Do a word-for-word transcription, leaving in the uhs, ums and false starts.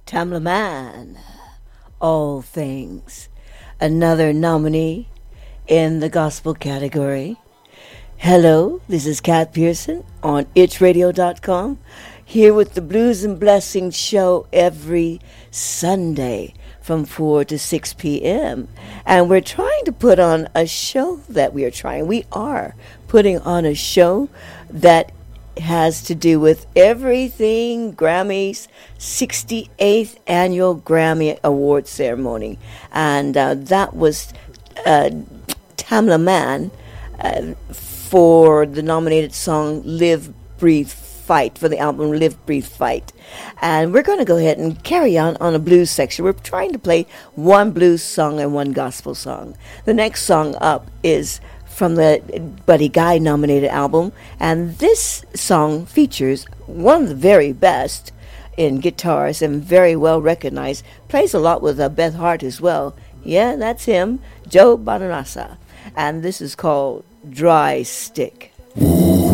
Tamla Man, All Things. Another nominee in the gospel category. Hello, this is Kat Pearson on itch radio dot com, here with the Blues and Blessings show every Sunday from four to six p.m. And we're trying to put on a show that we are trying, we are putting on a show that has to do with everything Grammys sixty-eighth annual Grammy Award ceremony. And uh, that was uh, Tamla Man uh, for the nominated song Live, Breathe, Fight, for the album Live, Breathe, Fight. And we're going to go ahead and carry on on a blues section. We're trying to play one blues song and one gospel song. The next song up is from the Buddy Guy nominated album, and this song features one of the very best in guitars and very well recognized. Plays a lot with uh, Beth Hart as well. Yeah, that's him, Joe Bonamassa. And this is called Dry Stick.